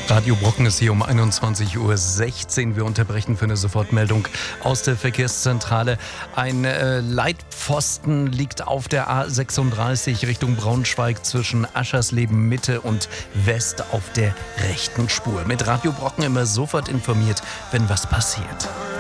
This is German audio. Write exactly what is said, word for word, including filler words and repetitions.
Radio Brocken ist hier um einundzwanzig Uhr sechzehn. Wir unterbrechen für eine Sofortmeldung aus der Verkehrszentrale. Ein äh, Leitpfosten liegt auf der A sechsunddreißig Richtung Braunschweig zwischen Aschersleben Mitte und West auf der rechten Spur. Mit Radio Brocken immer sofort informiert, wenn was passiert.